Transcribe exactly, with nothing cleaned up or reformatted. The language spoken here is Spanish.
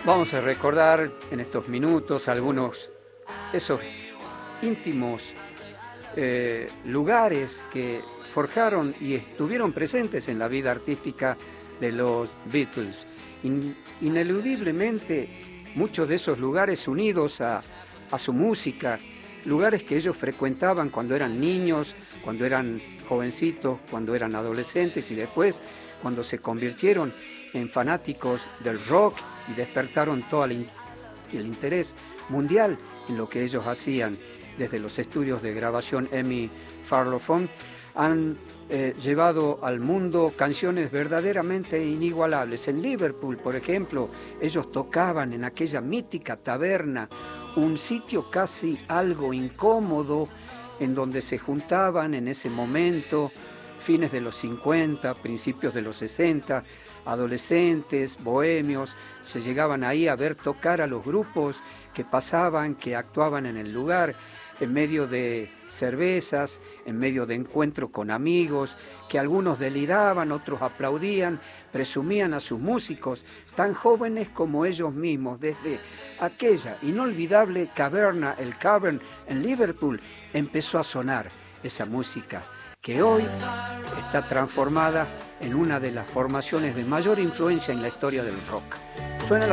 Vamos a recordar en estos minutos algunos esos íntimos eh, lugares que forjaron y estuvieron presentes en la vida artística de los Beatles. In, ineludiblemente, muchos de esos lugares unidos a, a su música, lugares que ellos frecuentaban cuando eran niños, cuando eran jovencitos, cuando eran adolescentes y después cuando se convirtieron en fanáticos del rock y despertaron todo el, el interés mundial en lo que ellos hacían. Desde los estudios de grabación EMI Farlophone han eh, llevado al mundo canciones verdaderamente inigualables. En Liverpool, por ejemplo, ellos tocaban en aquella mítica taberna, un sitio casi algo incómodo, en donde se juntaban en ese momento, fines de los cincuenta, principios de los sesenta, adolescentes, bohemios, se llegaban ahí a ver tocar a los grupos que pasaban, que actuaban en el lugar, en medio de cervezas, en medio de encuentro con amigos, que algunos deliraban, otros aplaudían, presumían a sus músicos, tan jóvenes como ellos mismos. Desde aquella inolvidable caverna, el Cavern en Liverpool, empezó a sonar esa música que hoy está transformada en una de las formaciones de mayor influencia en la historia del rock. Suena la